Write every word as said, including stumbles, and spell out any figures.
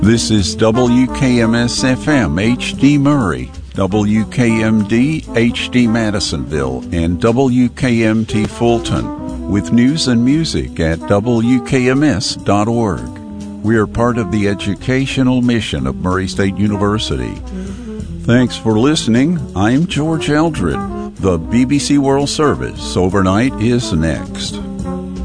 This is W K M S F M H D Murray, W K M D H D Madisonville, and W K M T Fulton, with news and music at W K M S dot org. We are part of the educational mission of Murray State University. Thanks for listening. I'm George Eldred. The B B C World Service overnight is next.